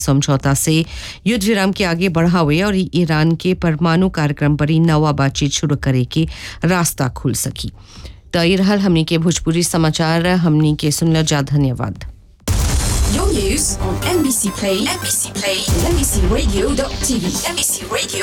समझौता से युद्ध विराम के आगे बढ़ावे और ईरान के परमाणु कार्यक्रम पर नवा बातचीत शुरू करे के रास्ता खुल सकी। तो ये रहल हमनी के भोजपुरी समाचार, हमनी के सुनल जा, धन्यवाद। Your news on NBC Play, NBC Play, NBCRadio.tv, NBC Radio.